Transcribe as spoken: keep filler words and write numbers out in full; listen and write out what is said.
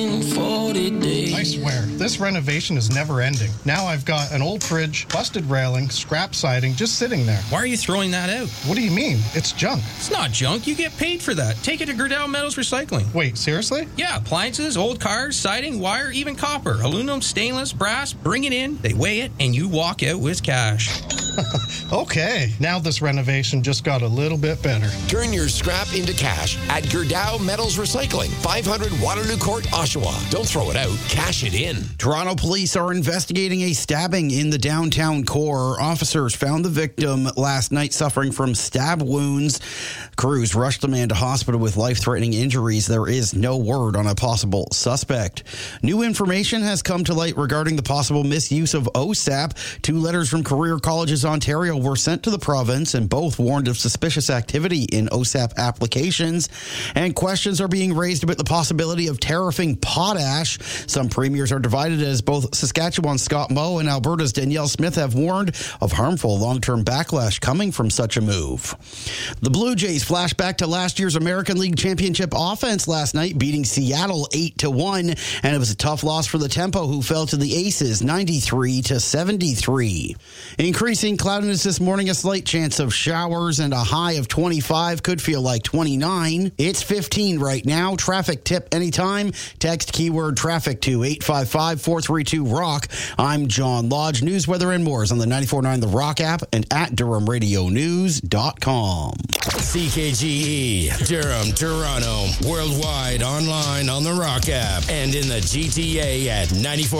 I swear, this renovation is never ending. Now I've got an old fridge, busted railing, scrap siding just sitting there. Why are you throwing that out? What do you mean? It's junk. It's not junk. You get paid for that. Take it to Gerdau Metals Recycling. Wait, seriously? Yeah, appliances, old cars, siding, wire, even copper, aluminum, stainless, brass. Bring it in, they weigh it, and you walk out with cash. Okay, now this renovation just got a little bit better. Turn your scrap into cash at Gerdau Metals Recycling, five hundred Waterloo Court, Oshawa. Don't throw it out, cash it in. Toronto police are investigating a stabbing in the downtown core. Officers found the victim last night suffering from stab wounds. Crews rushed the man to hospital with life-threatening injuries. There is no word on a possible suspect. New information has come to light regarding the possible misuse of O S A P. Two letters from Career Colleges Ontario were sent to the province, and both warned of suspicious activity in O S A P applications. And questions are being raised about the possibility of tariffing potash. Some premiers are divided, as both Saskatchewan's Scott Moe and Alberta's Danielle Smith have warned of harmful long-term backlash coming from such a move. The Blue Jays flashed back to last year's American League Championship offense last night, beating Seattle eight to one, and it was a tough loss for the Tempo, who fell to the Aces ninety-three to seventy-three. Increasing cloudiness this morning, a slight chance of showers, and a high of twenty-five, could feel like twenty-nine. It's fifteen right now. Traffic tip anytime. Text keyword traffic to eight five five, four three two, rock. I'm John Lodge. News, weather, and more is on the ninety-four point nine The Rock app and at Durham Radio News dot com. C K G E, Durham, Toronto, worldwide, online on the Rock app, and in the G T A at ninety-four.